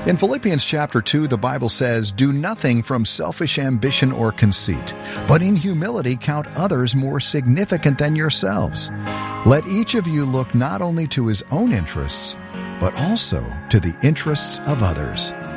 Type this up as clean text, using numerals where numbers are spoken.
In Philippians chapter 2, the Bible says, "Do nothing from selfish ambition or conceit, but in humility count others more significant than yourselves. Let each of you look not only to his own interests, but also to the interests of others."